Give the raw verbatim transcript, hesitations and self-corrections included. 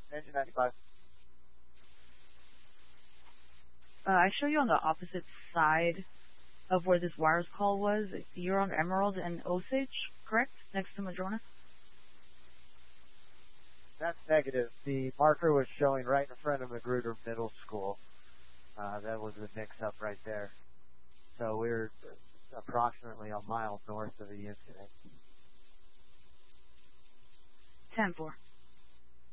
Engine ninety-five. Uh, I show you on the opposite side of where this wires call was. You're on Emerald and Osage, correct? Next to Madrona? That's negative. The marker was showing right in front of Magruder Middle School. Uh, that was the mix-up right there. So we're approximately a mile north of the incident. ten four.